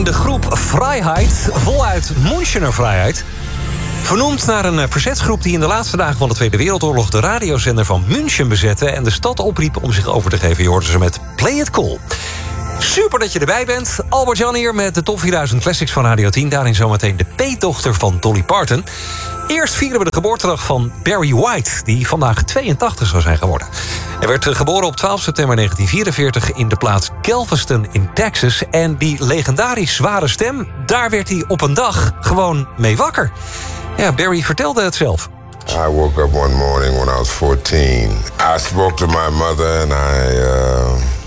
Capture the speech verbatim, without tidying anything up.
de groep Freiheit, voluit Münchener Freiheit. Vernoemd naar een verzetsgroep die in de laatste dagen van de Tweede Wereldoorlog de radiozender van München bezette en de stad opriep om zich over te geven. Je hoorde ze met Play It Cool. Super dat je erbij bent. Albert Jan hier met de Top vierduizend Classics van Radio tien. Daarin zometeen de peetdochter van Dolly Parton. Eerst vieren we de geboortedag van Barry White, die vandaag tweeëntachtig zou zijn geworden. Hij werd geboren op twaalf september negentien vierenveertig in de plaats Galveston in Texas. En die legendarisch zware stem, daar werd hij op een dag gewoon mee wakker. Ja, Barry vertelde het zelf. I woke up one morning when I was fourteen. I spoke to my mother and I... Uh...